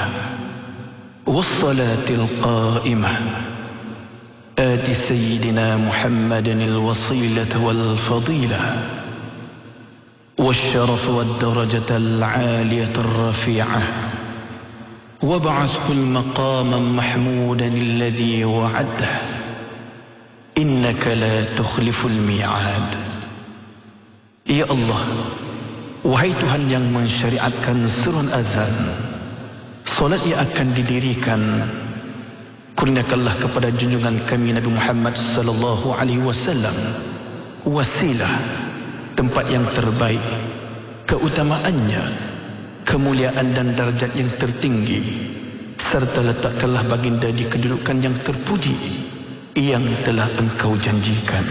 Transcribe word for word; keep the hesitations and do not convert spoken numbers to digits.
والصلاة القائمة آت سيدنا محمد الوصيلة والفضيلة والشرف والدرجة العالية الرفيعة وابعثه المقاما محمودا الذي وعده إنك لا تخلف الميعاد. Ya Allah, wahai Tuhan yang mensyariatkan surun azan, solat yang akan didirikan, kurniakanlah kepada junjungan kami Nabi Muhammad sallallahu alaihi wasallam wasilah, tempat yang terbaik, keutamaannya, kemuliaan dan darjat yang tertinggi, serta letakkanlah baginda di kedudukan yang terpuji yang telah engkau janjikan.